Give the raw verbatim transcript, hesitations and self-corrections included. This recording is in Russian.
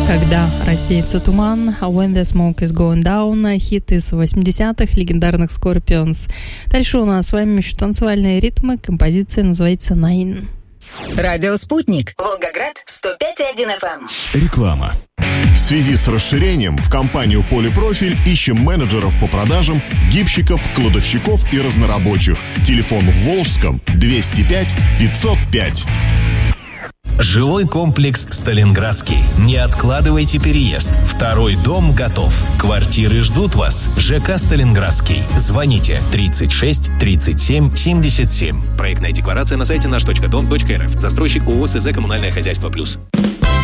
Когда рассеется туман, When the Smoke is Going Down, хит из восьмидесятых, легендарных Scorpions. Дальше у нас с вами еще танцевальные ритмы, композиция называется Nine. Радио «Спутник», Волгоград, сто пять и один эф эм. Реклама. В связи с расширением в компанию «Полипрофиль» ищем менеджеров по продажам, гибщиков, кладовщиков и разнорабочих. Телефон в Волжском двести пять пятьсот пять. Жилой комплекс «Сталинградский». Не откладывайте переезд. Второй дом готов. Квартиры ждут вас. ЖК «Сталинградский». Звоните тридцать шесть тридцать семь семьдесят семь. Проектная декларация на сайте наш точка дом точка эр эф. Застройщик ООО СЗ «Коммунальное хозяйство плюс».